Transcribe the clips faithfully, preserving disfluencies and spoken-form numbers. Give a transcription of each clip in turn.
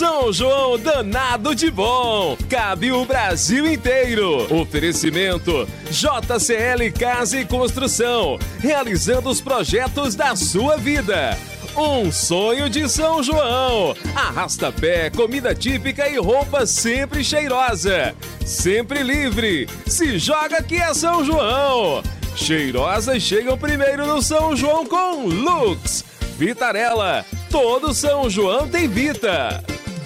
São João danado de bom, cabe o Brasil inteiro. Oferecimento J C L Casa e Construção, realizando os projetos da sua vida. Um sonho de São João. Arrasta-pé, comida típica e roupa sempre cheirosa. Sempre livre. Se joga que é São João. Cheirosas chegam primeiro no São João com Lux. Vitarella. Todo São João tem Vita.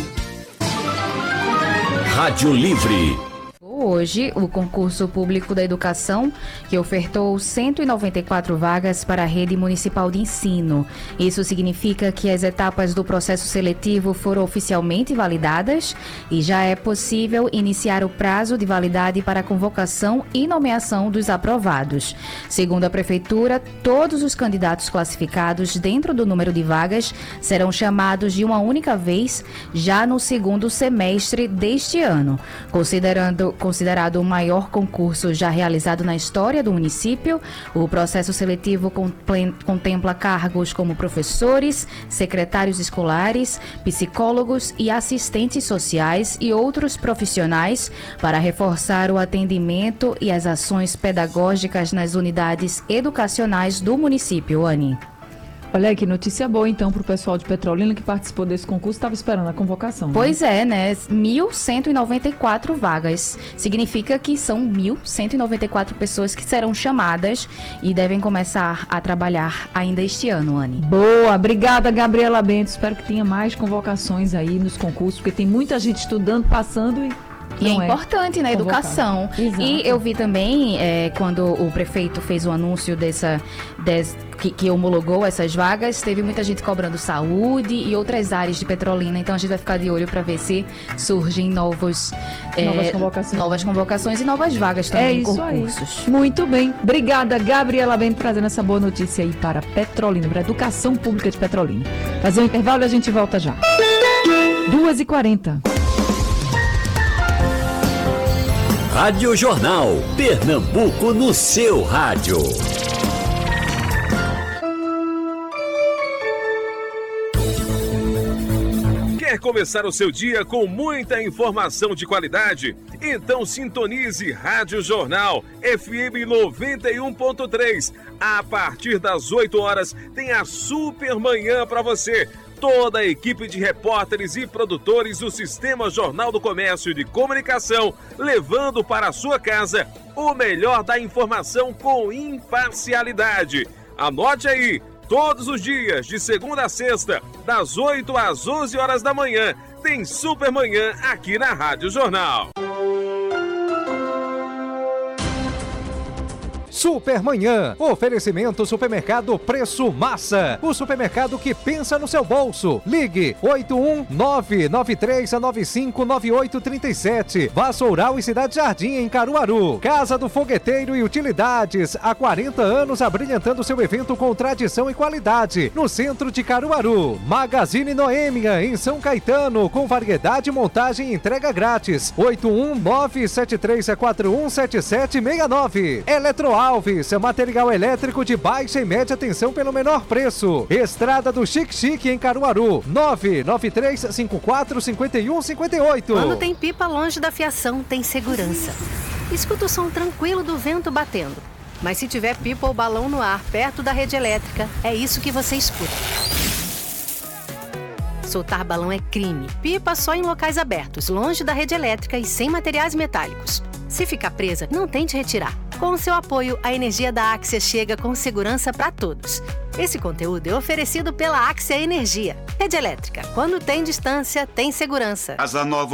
Rádio Livre. Hoje, o concurso público da educação, que ofertou cento e noventa e quatro vagas para a rede municipal de ensino. Isso significa que as etapas do processo seletivo foram oficialmente validadas e já é possível iniciar o prazo de validade para a convocação e nomeação dos aprovados. Segundo a Prefeitura, todos os candidatos classificados dentro do número de vagas serão chamados de uma única vez já no segundo semestre deste ano, considerando Considerado o maior concurso já realizado na história do município. O processo seletivo contempla cargos como professores, secretários escolares, psicólogos e assistentes sociais e outros profissionais para reforçar o atendimento e as ações pedagógicas nas unidades educacionais do município. Ani. Olha aí, que notícia boa, então, para o pessoal de Petrolina que participou desse concurso, estava esperando a convocação. Né? Pois é, né? mil cento e noventa e quatro vagas. Significa que são mil cento e noventa e quatro pessoas que serão chamadas e devem começar a trabalhar ainda este ano, Anne. Boa, obrigada, Gabriela Bento. Espero que tenha mais convocações aí nos concursos, porque tem muita gente estudando, passando e... E Não é importante na educação. Exato. E eu vi também, é, quando o prefeito fez o anúncio dessa, des, que, que homologou essas vagas, teve muita gente cobrando saúde e outras áreas de Petrolina. Então a gente vai ficar de olho para ver se surgem novos, é, novas, convocações. novas convocações e novas vagas também é em isso concursos. Aí. Muito bem. Obrigada, Gabriela Bento, trazendo essa boa notícia aí para Petrolina, para a educação pública de Petrolina. Fazer um intervalo e a gente volta já. duas e quarenta. Rádio Jornal, Pernambuco no seu rádio. Quer começar o seu dia com muita informação de qualidade? Então sintonize Rádio Jornal F M noventa e um ponto três. A partir das oito horas tem a Super Manhã para você. Toda a equipe de repórteres e produtores do Sistema Jornal do Comércio e de Comunicação, levando para a sua casa o melhor da informação com imparcialidade. Anote aí, todos os dias, de segunda a sexta, das oito às onze horas da manhã, tem Super Manhã aqui na Rádio Jornal. Supermanhã, oferecimento Supermercado Preço Massa, o supermercado que pensa no seu bolso. Ligue oito um nove nove três nove cinco nove oito três sete. Vassoural e Cidade Jardim em Caruaru. Casa do Fogueteiro e Utilidades, há quarenta anos abrilhantando seu evento com tradição e qualidade, no centro de Caruaru. Magazine Noêmia em São Caetano, com variedade, montagem e entrega grátis. oito um nove sete três quatro um sete sete seis nove. Eletroalves, material elétrico de baixa e média tensão pelo menor preço. Estrada do Chique Chique em Caruaru, nove nove três cinco quatro cinco um cinco oito. Quando tem pipa longe da fiação, tem segurança. Escuta o som tranquilo do vento batendo. Mas se tiver pipa ou balão no ar perto da rede elétrica, é isso que você escuta. Soltar balão é crime. Pipa só em locais abertos, longe da rede elétrica e sem materiais metálicos. Se ficar presa, não tente retirar. Com o seu apoio, a energia da Axia chega com segurança para todos. Esse conteúdo é oferecido pela Axia Energia. Rede elétrica. Quando tem distância, tem segurança. Asa Nova